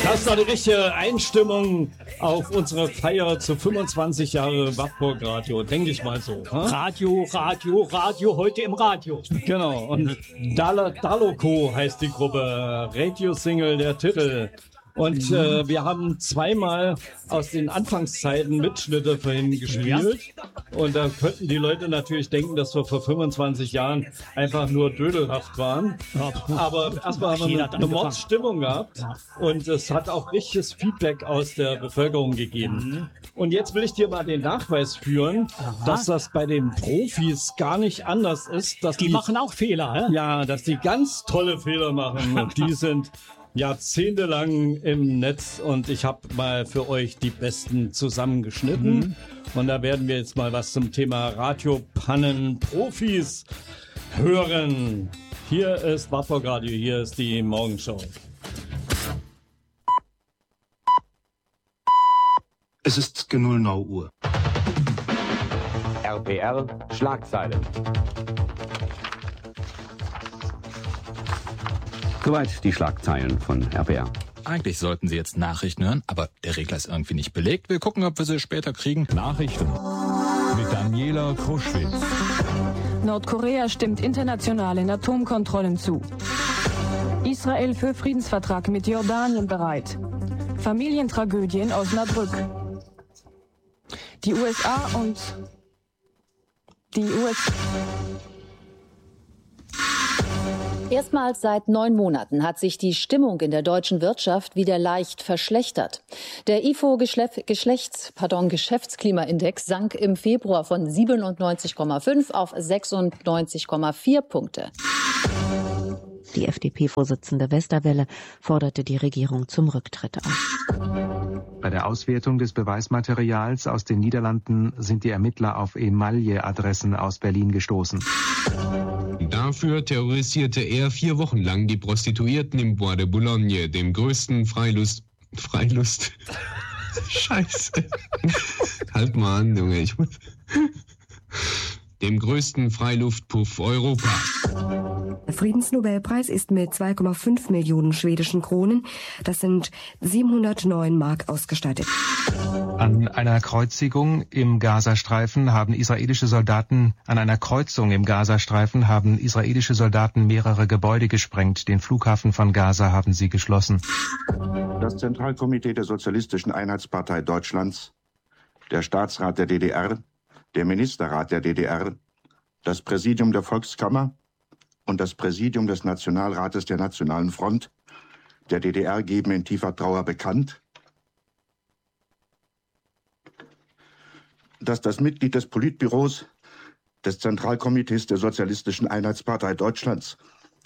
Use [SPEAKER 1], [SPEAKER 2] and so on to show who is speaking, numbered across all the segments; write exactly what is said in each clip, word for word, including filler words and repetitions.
[SPEAKER 1] Das ist doch die richtige Einstimmung auf unsere Feier zu fünfundzwanzig Jahre Wartburg Radio, denke ich mal so. Hm?
[SPEAKER 2] Radio, Radio, Radio, heute im Radio.
[SPEAKER 1] Genau, und Dal- Daloko heißt die Gruppe, Radio-Single der Titel. Und äh, wir haben zweimal aus den Anfangszeiten Mitschnitte vorhin gespielt. Ja. Und da könnten die Leute natürlich denken, dass wir vor fünfundzwanzig Jahren einfach nur dödelhaft waren. Ja. Aber erstmal haben wir eine, eine Mordsstimmung gehabt. Ja. Und es hat auch richtiges Feedback aus der Bevölkerung gegeben. Mhm. Und jetzt will ich dir mal den Nachweis führen, Aha. dass das bei den Profis gar nicht anders ist. Dass
[SPEAKER 2] die, die machen auch Fehler, hä?
[SPEAKER 1] Ja, dass die ganz tolle Fehler machen. Und die sind jahrzehntelang im Netz und ich habe mal für euch die besten zusammengeschnitten. Mhm. Und da werden wir jetzt mal was zum Thema Radiopannen-Profis hören. Hier ist Wartburg Radio, hier ist die Morgenshow.
[SPEAKER 3] Es ist null Uhr.
[SPEAKER 4] R P R Schlagzeilen. Soweit die Schlagzeilen von R P R.
[SPEAKER 5] Eigentlich sollten Sie jetzt Nachrichten hören, aber der Regler ist irgendwie nicht belegt. Wir gucken, ob wir sie später kriegen.
[SPEAKER 6] Nachrichten mit Daniela Kruschwitz.
[SPEAKER 7] Nordkorea stimmt internationalen Atomkontrollen zu. Israel für Friedensvertrag mit Jordanien bereit. Familientragödie in Osnabrück. Die U S A und die U S A...
[SPEAKER 8] Erstmals seit neun Monaten hat sich die Stimmung in der deutschen Wirtschaft wieder leicht verschlechtert. Der I F O Geschlechts, pardon, Geschäftsklimaindex sank im Februar von siebenundneunzig Komma fünf auf sechsundneunzig Komma vier Punkte.
[SPEAKER 9] Die F D P-Vorsitzende Westerwelle forderte die Regierung zum Rücktritt auf.
[SPEAKER 10] Bei der Auswertung des Beweismaterials aus den Niederlanden sind die Ermittler auf Emaille-Adressen aus Berlin gestoßen.
[SPEAKER 11] Dafür terrorisierte er vier Wochen lang die Prostituierten im Bois de Boulogne, dem größten Freilust... Freilust... Scheiße. Halt mal an, Junge, ich muss... dem größten Freiluftpuff Europas.
[SPEAKER 12] Der Friedensnobelpreis ist mit zwei Komma fünf Millionen schwedischen Kronen, das sind siebenhundertneun Mark, ausgestattet.
[SPEAKER 10] An einer Kreuzigung im Gazastreifen haben israelische Soldaten, an einer Kreuzung im Gazastreifen haben israelische Soldaten mehrere Gebäude gesprengt. Den Flughafen von Gaza haben sie geschlossen.
[SPEAKER 13] Das Zentralkomitee der Sozialistischen Einheitspartei Deutschlands, der Staatsrat der D D R, der Ministerrat der D D R, das Präsidium der Volkskammer und das Präsidium des Nationalrates der Nationalen Front der D D R geben in tiefer Trauer bekannt, dass das Mitglied des Politbüros des Zentralkomitees der Sozialistischen Einheitspartei Deutschlands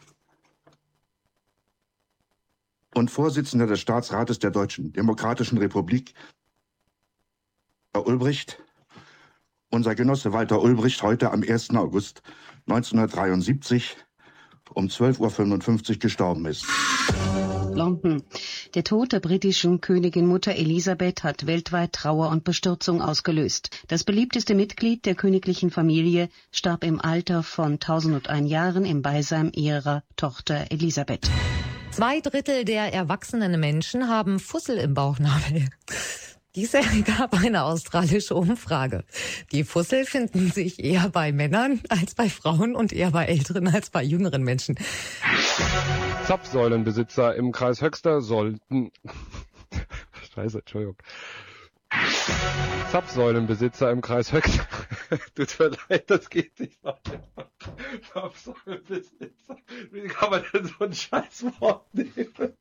[SPEAKER 13] und Vorsitzender des Staatsrates der Deutschen Demokratischen Republik, Herr Ulbricht, unser Genosse Walter Ulbricht, heute am ersten August neunzehnhundertdreiundsiebzig um zwölf Uhr fünfundfünfzig gestorben ist.
[SPEAKER 14] London. Der Tod der britischen Königin Mutter Elisabeth hat weltweit Trauer und Bestürzung ausgelöst. Das beliebteste Mitglied der königlichen Familie starb im Alter von tausendundeins Jahren im Beisein ihrer Tochter Elisabeth.
[SPEAKER 15] Zwei Drittel der erwachsenen Menschen haben Fussel im Bauchnabel. Dies ergab eine australische Umfrage. Die Fussel finden sich eher bei Männern als bei Frauen und eher bei älteren als bei jüngeren Menschen.
[SPEAKER 16] Zapfsäulenbesitzer im Kreis Höxter sollten... Scheiße, Entschuldigung. Zapfsäulenbesitzer im Kreis Höxter... Tut mir leid, das geht nicht weiter. Zapfsäulenbesitzer... Wie kann man denn so ein Scheißwort nehmen?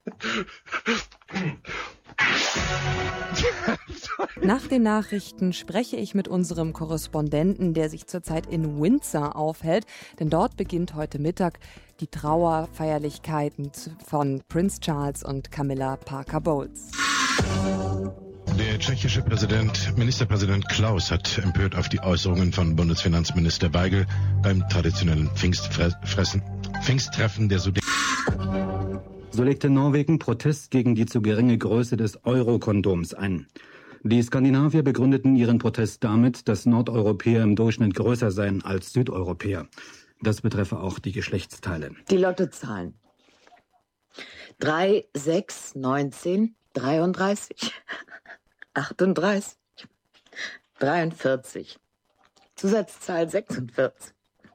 [SPEAKER 17] Nach den Nachrichten spreche ich mit unserem Korrespondenten, der sich zurzeit in Windsor aufhält, denn dort beginnt heute Mittag die Trauerfeierlichkeiten von Prince Charles und Camilla Parker Bowles.
[SPEAKER 18] Der tschechische Präsident, Ministerpräsident Klaus hat empört auf die Äußerungen von Bundesfinanzminister Waigel beim traditionellen Pfingstfressen, Pfingsttreffen der Sudeten.
[SPEAKER 19] So legte Norwegen Protest gegen die zu geringe Größe des Euro-Kondoms ein. Die Skandinavier begründeten ihren Protest damit, dass Nordeuropäer im Durchschnitt größer seien als Südeuropäer. Das betreffe auch die Geschlechtsteile.
[SPEAKER 20] Die Lottozahlen. drei, sechs, neunzehn, dreiunddreißig, achtunddreißig, dreiundvierzig, Zusatzzahl sechsundvierzig.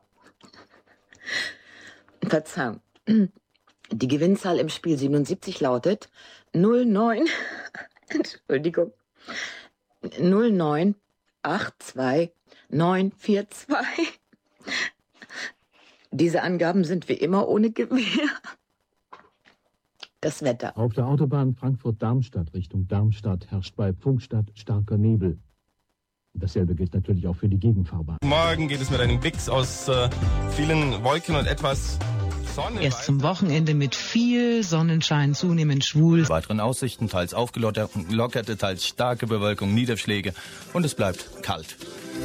[SPEAKER 20] Verzeihung. Die Gewinnzahl im Spiel siebenundsiebzig lautet null neun, Entschuldigung, null neun acht zwei neun vier zwei. Diese Angaben sind wie immer ohne Gewähr. Das Wetter.
[SPEAKER 21] Auf der Autobahn Frankfurt-Darmstadt Richtung Darmstadt herrscht bei Pfungstadt starker Nebel. Dasselbe gilt natürlich auch für die Gegenfahrbahn.
[SPEAKER 22] Morgen geht es mit einem Mix aus äh, vielen Wolken und etwas Sonne.
[SPEAKER 23] Erst zum Wochenende mit viel Sonnenschein, zunehmend schwul.
[SPEAKER 22] Weiteren Aussichten, teils aufgelockerte, teils starke Bewölkung, Niederschläge und es bleibt kalt.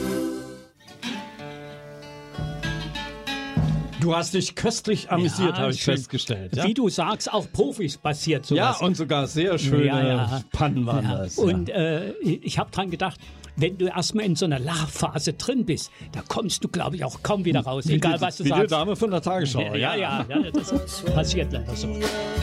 [SPEAKER 1] Du hast dich köstlich amüsiert,
[SPEAKER 2] Ja,
[SPEAKER 1] habe ich
[SPEAKER 2] schön.
[SPEAKER 1] festgestellt. Ja?
[SPEAKER 2] Wie du sagst, auch Profis passiert sowas.
[SPEAKER 1] Ja, und sogar sehr schöne
[SPEAKER 2] Ja, ja.
[SPEAKER 1] Pannen waren
[SPEAKER 2] Ja.
[SPEAKER 1] das.
[SPEAKER 2] Und
[SPEAKER 1] ja.
[SPEAKER 2] äh, ich habe dran gedacht, wenn du erstmal in so einer Lachphase drin bist, da kommst du, glaube ich, auch kaum wieder raus,
[SPEAKER 1] Wie
[SPEAKER 2] egal
[SPEAKER 1] die-
[SPEAKER 2] was du
[SPEAKER 1] wie die
[SPEAKER 2] sagst.
[SPEAKER 1] Dame von der Tagesschau,
[SPEAKER 2] Ja, ja,
[SPEAKER 1] ja.
[SPEAKER 2] ja, ja das passiert leider so.